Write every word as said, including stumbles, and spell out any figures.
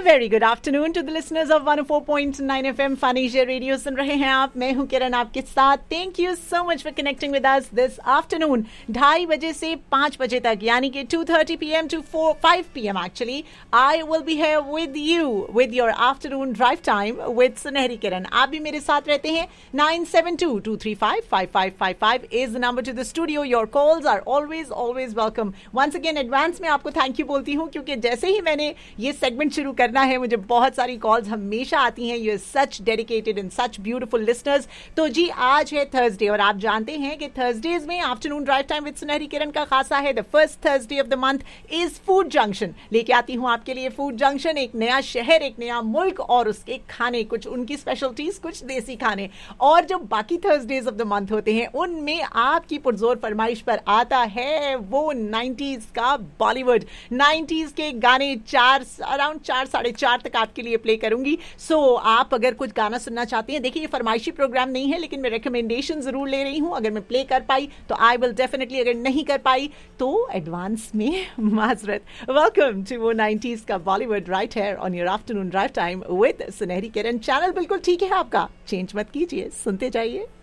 Very good afternoon to the listeners of one O four point nine FM fun Asia radio. सुन रहे हैं आप, मैं हूं किरण आपके साथ। Thank you so much for connecting with us this afternoon. ढाई बजे से पांच बजे तक, यानी कि to thirty P M to four five P am actually, I will be here with you with your afternoon drive time with सुनहरी किरण। आप भी मेरे साथ रहते हैं। Nine seven to to three five five five five five is the number two the studio. Your calls are always always welcome. Once again advance में आपको thank you बोलती हूँ, क्योंकि जैसे ही मैंने ये सेगमेंट शुरू करना है, मुझे बहुत सारी कॉल्स हमेशा आती हैं। You are such dedicated and such beautiful listeners. तो जी, आज है थर्सडे और आप जानते हैं कि थर्सडेज में आफ्टरनून ड्राइव टाइम विद सुनहरी किरण का खासा है। The first Thursday of the month is food junction. लेके आती हूं आपके लिए फूड जंक्शन, एक नया शहर, एक नया मुल्क और उसके खाने, कुछ उनकी स्पेशलिटीज, कुछ देसी खाने। और जो बाकी थर्सडेज ऑफ द मंथ होते हैं, उनमें आपकी पुरजोर फरमाइश पर आता है वो नाइन्टीज का बॉलीवुड। नाइन्टीज के गाने चार अराउंड चार साढ़े चार तक आपके लिए प्ले करूंगी। सो so, आप अगर कुछ गाना सुनना चाहते हैं, देखिए ये फरमाइशी प्रोग्राम नहीं है, लेकिन मैं रिकमेंडेशन जरूर ले रही हूं। अगर मैं प्ले कर पाई तो आई विल डेफिनेटली, अगर नहीं कर पाई तो एडवांस में माजरत। वेलकम टू वो नाइन्टीज का Bollywood right hair on your afternoon drive time with सुनहरी किरण। चैनल बिल्कुल ठीक है आपका, चेंज मत कीजिए, सुनते जाइए।